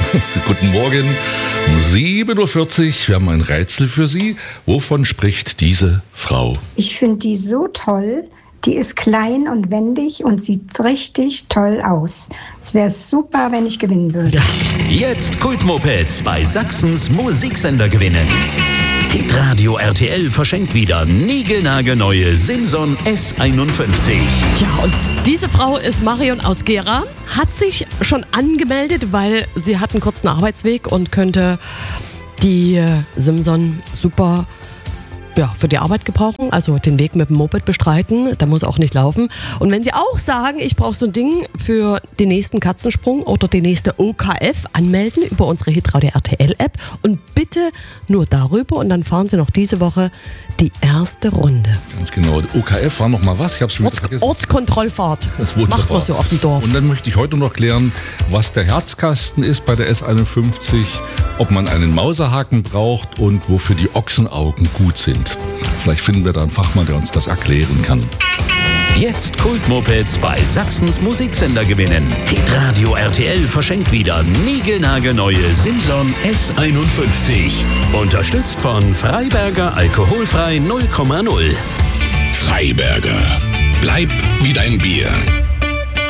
Guten Morgen, 7:40 Uhr. Wir haben ein Rätsel für Sie. Wovon spricht diese Frau? Ich finde die so toll. Die ist klein und wendig und sieht richtig toll aus. Es wäre super, wenn ich gewinnen würde. Ja. Jetzt Kultmopeds bei Sachsens Musiksender gewinnen. Hitradio RTL verschenkt wieder niegelnagelneue Simson S51. Tja, und diese Frau ist Marion aus Gera, hat sich schon angemeldet, weil sie hat einen kurzen Arbeitsweg und könnte die Simson super für die Arbeit gebrauchen, also den Weg mit dem Moped bestreiten, da muss auch nicht laufen. Und wenn Sie auch sagen, ich brauche so ein Ding für den nächsten Katzensprung oder die nächste OKF, anmelden über unsere Hitradio RTL App und bitte nur darüber und dann fahren Sie noch diese Woche die erste Runde. Ganz genau. OKF war noch mal was? Ich habe es schon wieder vergessen. Ortskontrollfahrt. Das ist wunderbar. Macht man so auf dem Dorf. Und dann möchte ich heute noch klären, was der Herzkasten ist bei der S51, ob man einen Mauserhaken braucht und wofür die Ochsenaugen gut sind. Vielleicht finden wir da einen Fachmann, der uns das erklären kann. Jetzt Kultmopeds bei Sachsens Musiksender gewinnen. Hitradio RTL verschenkt wieder niegelnagelneue Simson S51. Unterstützt von Freiberger Alkoholfrei 0,0. Freiberger. Bleib wie dein Bier.